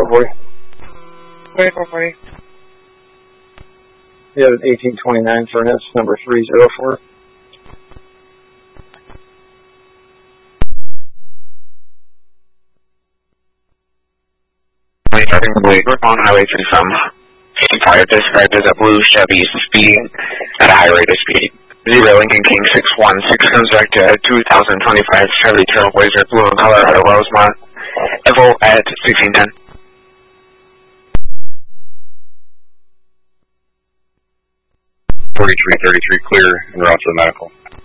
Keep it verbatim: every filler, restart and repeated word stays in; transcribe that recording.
four forty. twenty-four forty. You have an eighteen twenty-nine Furnace, number three zero four. Starting Blake, we're on Highway three from fifty-five, described as a blue Chevy speeding at a high rate of speed. Zero Lincoln King six one six comes back to a two thousand twenty-five Chevy Trailblazer blue in color out of Rosemont. Evo at sixteen ten. forty-three thirty-three clear and route to the medical.